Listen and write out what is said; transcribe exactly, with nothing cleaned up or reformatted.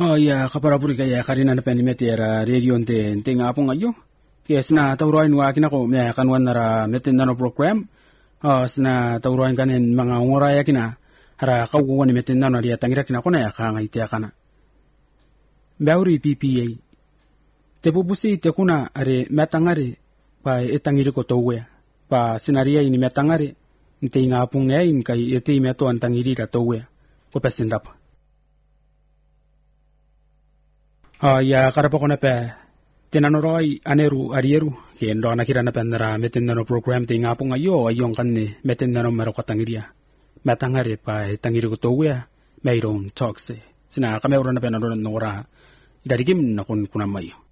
Oh ya kaparapuri kaya karina na penimeti era radio nte nte ngapong ayo. Kaya sina tauruan wa kinako me kanwan nara metin nano program. Oh sina tauruan kanin mga ngoraya kina hara kaukuan ni metin nano dia tangira kina kona ya kanga itia kana. Bauri P P A. Te bubusi te kuna are metangare pa etangiri ko towe. Pa sinaria ini metangare nte ngapong ngain kai eti meto antangiri ra towe. Ko pesindapa. Ah ya karapo ko na pe tinanoroy aneru arieru kendo nakira na pe nara metin nano program te ngapong ayo ayong kanne metin nano mero katangiria matangare pa tangiri ko towe mayroon talks sina kamera na pe nano nora idarikim na kun kunamayo.